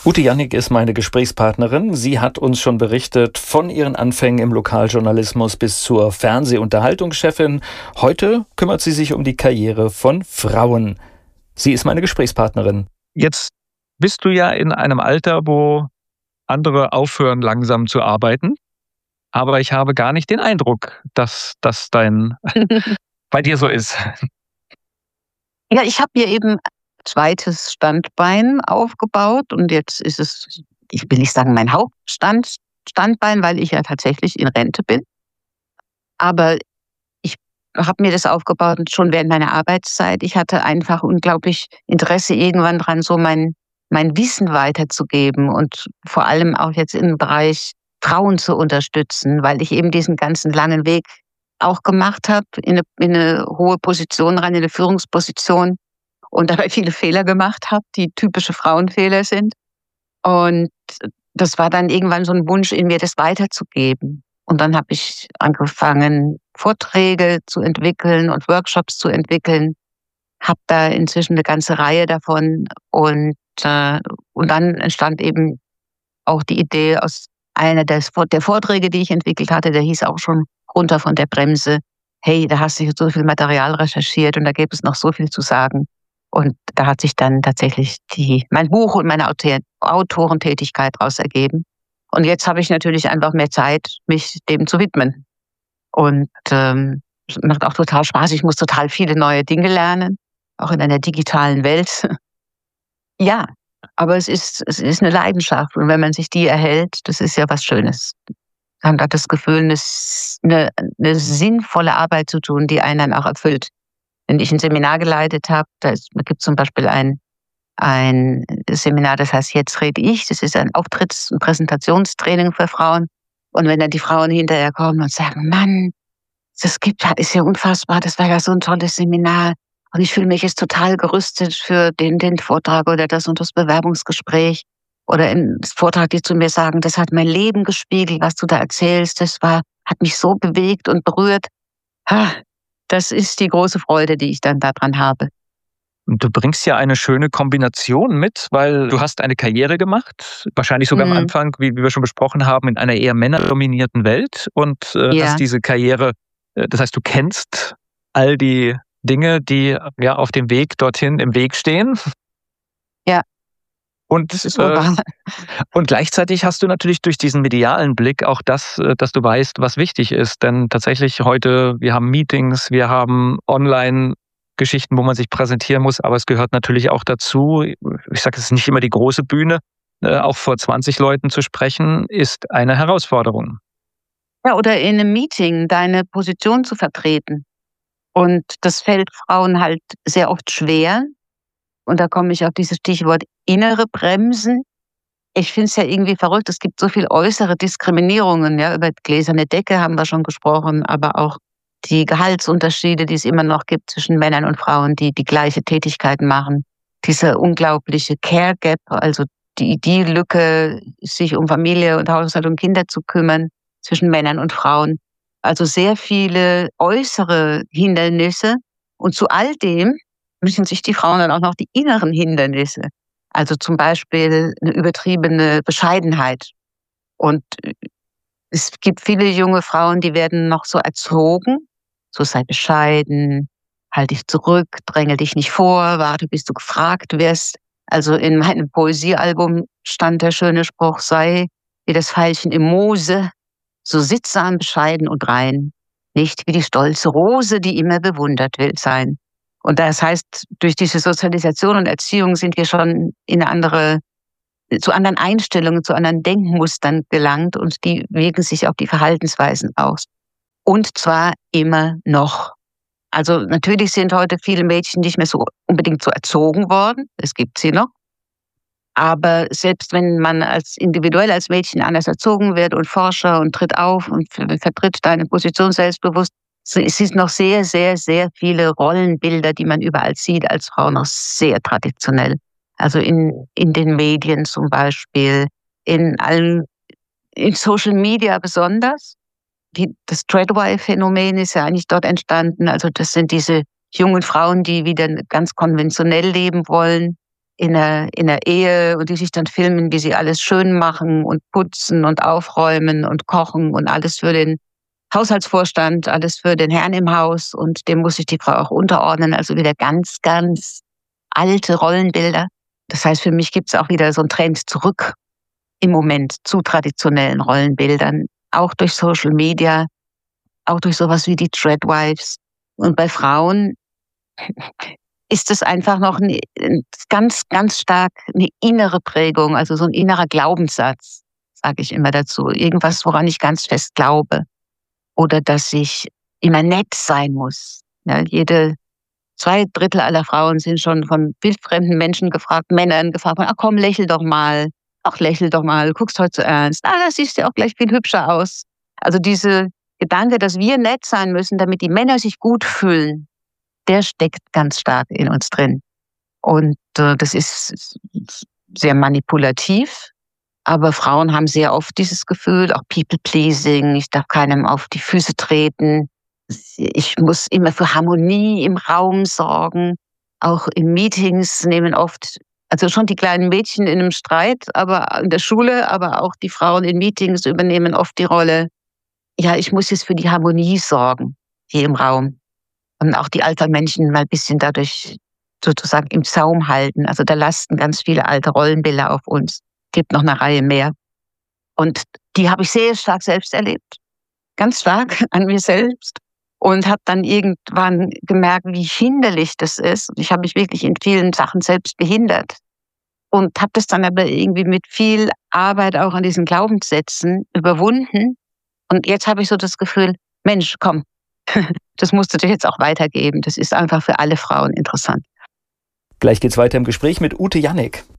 Ute Jannik ist meine Gesprächspartnerin. Sie hat uns schon berichtet von ihren Anfängen im Lokaljournalismus bis zur Fernseh-Unterhaltungschefin. Heute kümmert sie sich um die Karriere von Frauen. Sie ist meine Gesprächspartnerin. Jetzt bist du ja in einem Alter, wo andere aufhören, langsam zu arbeiten. Aber ich habe gar nicht den Eindruck, dass das bei dir so ist. Ja, ich habe mir eben zweites Standbein aufgebaut und jetzt ist es, ich will nicht sagen mein Standbein, weil ich ja tatsächlich in Rente bin. Aber ich habe mir das aufgebaut schon während meiner Arbeitszeit. Ich hatte einfach unglaublich Interesse irgendwann dran, so mein Wissen weiterzugeben und vor allem auch jetzt im Bereich Frauen zu unterstützen, weil ich eben diesen ganzen langen Weg auch gemacht habe, in eine hohe Position rein, in eine Führungsposition und dabei viele Fehler gemacht habe, die typische Frauenfehler sind. Und das war dann irgendwann so ein Wunsch in mir, das weiterzugeben. Und dann habe ich angefangen, Vorträge zu entwickeln und Workshops zu entwickeln, habe da inzwischen eine ganze Reihe davon und dann entstand eben auch die Idee aus einer der Vorträge, die ich entwickelt hatte, der hieß auch schon runter von der Bremse. Hey, da hast du jetzt so viel Material recherchiert und da gäbe es noch so viel zu sagen. Und da hat sich dann tatsächlich mein Buch und meine Autorentätigkeit daraus ergeben. Und jetzt habe ich natürlich einfach mehr Zeit, mich dem zu widmen. Und es macht auch total Spaß. Ich muss total viele neue Dinge lernen, auch in einer digitalen Welt. Ja, aber es ist eine Leidenschaft. Und wenn man sich die erhält, das ist ja was Schönes. Man hat das Gefühl, eine sinnvolle Arbeit zu tun, die einen dann auch erfüllt. Wenn ich ein Seminar geleitet habe, da gibt es zum Beispiel ein Seminar, das heißt Jetzt rede ich. Das ist ein Auftritts- und Präsentationstraining für Frauen. Und wenn dann die Frauen hinterher kommen und sagen, Mann, ist ja unfassbar, das war ja so ein tolles Seminar. Und ich fühle mich jetzt total gerüstet für den Vortrag oder das und das Bewerbungsgespräch. Oder im Vortrag, die zu mir sagen, das hat mein Leben gespiegelt, was du da erzählst. Hat mich so bewegt und berührt. Das ist die große Freude, die ich dann daran habe. Und du bringst ja eine schöne Kombination mit, weil du hast eine Karriere gemacht, wahrscheinlich sogar am Anfang, wie wir schon besprochen haben, in einer eher männerdominierten Welt und hast diese Karriere, das heißt, du kennst all die Dinge, die ja auf dem Weg dorthin im Weg stehen. Ja. Und, das ist wohl wahr. Und gleichzeitig hast du natürlich durch diesen medialen Blick auch das, dass du weißt, was wichtig ist. Denn tatsächlich heute, wir haben Meetings, wir haben Online-Geschichten, wo man sich präsentieren muss, aber es gehört natürlich auch dazu, ich sage, es ist nicht immer die große Bühne, auch vor 20 Leuten zu sprechen, ist eine Herausforderung. Ja, oder in einem Meeting deine Position zu vertreten. Und das fällt Frauen halt sehr oft schwer. Und da komme ich auf dieses Stichwort innere Bremsen. Ich finde es ja irgendwie verrückt. Es gibt so viel äußere Diskriminierungen. Ja, über gläserne Decke haben wir schon gesprochen, aber auch die Gehaltsunterschiede, die es immer noch gibt zwischen Männern und Frauen, die die gleiche Tätigkeiten machen. Diese unglaubliche Care Gap, also die Lücke, sich um Familie und Haushalt und Kinder zu kümmern zwischen Männern und Frauen. Also sehr viele äußere Hindernisse. Und zu all dem müssen sich die Frauen dann auch noch die inneren Hindernisse, also zum Beispiel eine übertriebene Bescheidenheit. Und es gibt viele junge Frauen, die werden noch so erzogen, so sei bescheiden, halt dich zurück, drängel dich nicht vor, warte, bis du gefragt wirst. Also in meinem Poesiealbum stand der schöne Spruch, sei wie das Veilchen im Moose, so sittsam, bescheiden und rein, nicht wie die stolze Rose, die immer bewundert will sein. Und das heißt, durch diese Sozialisation und Erziehung sind wir schon zu anderen Einstellungen, zu anderen Denkmustern gelangt und die wirken sich auf die Verhaltensweisen aus. Und zwar immer noch. Also natürlich sind heute viele Mädchen nicht mehr so unbedingt so erzogen worden. Es gibt sie noch. Aber selbst wenn man individuell als Mädchen anders erzogen wird und Forscher und tritt auf und vertritt deine Position selbstbewusst, es sind noch sehr, sehr, sehr viele Rollenbilder, die man überall sieht, als Frau noch sehr traditionell. Also in den Medien zum Beispiel, in Social Media besonders. Das Tradewire-Phänomen ist ja eigentlich dort entstanden. Also das sind diese jungen Frauen, die wieder ganz konventionell leben wollen, in der Ehe und die sich dann filmen, wie sie alles schön machen und putzen und aufräumen und kochen und alles für den Haushaltsvorstand, alles für den Herrn im Haus, und dem muss sich die Frau auch unterordnen. Also wieder ganz, ganz alte Rollenbilder. Das heißt, für mich gibt es auch wieder so einen Trend zurück im Moment zu traditionellen Rollenbildern, auch durch Social Media, auch durch sowas wie die Threadwives. Und bei Frauen ist es einfach noch ganz, ganz stark eine innere Prägung, also so ein innerer Glaubenssatz, sage ich immer dazu. Irgendwas, woran ich ganz fest glaube. Oder dass ich immer nett sein muss. Ja, 2/3 aller Frauen sind schon von wildfremden Menschen gefragt, Männern gefragt, ach komm, lächel doch mal. Ach, lächel doch mal, du guckst heute so ernst. Ah, da siehst du auch gleich viel hübscher aus. Also diese Gedanke, dass wir nett sein müssen, damit die Männer sich gut fühlen, der steckt ganz stark in uns drin. Und das ist sehr manipulativ. Aber Frauen haben sehr oft dieses Gefühl, auch People-Pleasing, ich darf keinem auf die Füße treten. Ich muss immer für Harmonie im Raum sorgen. Auch in Meetings nehmen oft, also schon die kleinen Mädchen in einem Streit, aber in der Schule, aber auch die Frauen in Meetings übernehmen oft die Rolle, ja, ich muss jetzt für die Harmonie sorgen, hier im Raum. Und auch die alten Menschen mal ein bisschen dadurch sozusagen im Zaum halten. Also da lasten ganz viele alte Rollenbilder auf uns. Gibt noch eine Reihe mehr. Und die habe ich sehr stark selbst erlebt. Ganz stark an mir selbst. Und habe dann irgendwann gemerkt, wie hinderlich das ist. Ich habe mich wirklich in vielen Sachen selbst behindert. Und habe das dann aber irgendwie mit viel Arbeit auch an diesen Glaubenssätzen überwunden. Und jetzt habe ich so das Gefühl, Mensch, komm, das musst du dir jetzt auch weitergeben. Das ist einfach für alle Frauen interessant. Gleich geht's weiter im Gespräch mit Ute Jannik.